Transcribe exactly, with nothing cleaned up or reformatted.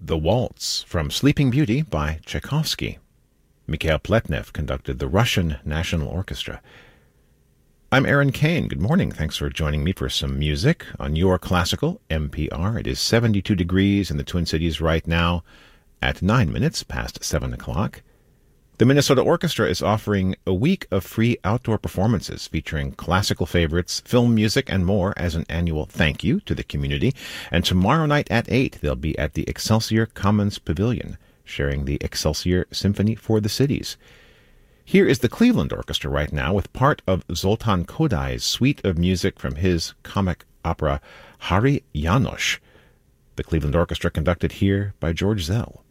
The Waltz from Sleeping Beauty by Tchaikovsky. Mikhail Pletnev conducted the Russian National Orchestra. I'm Aaron Kane. Good morning. Thanks for joining me for some music on Your Classical M P R. It is seventy-two degrees in the Twin Cities right now at nine minutes past seven o'clock. The Minnesota Orchestra is offering a week of free outdoor performances featuring classical favorites, film music, and more as an annual thank you to the community. And tomorrow night at eight, they'll be at the Excelsior Commons Pavilion, sharing the Excelsior Symphony for the Cities. Here is the Cleveland Orchestra right now with part of Zoltan Kodai's suite of music from his comic opera Hari Janos. The Cleveland Orchestra conducted here by George Zell.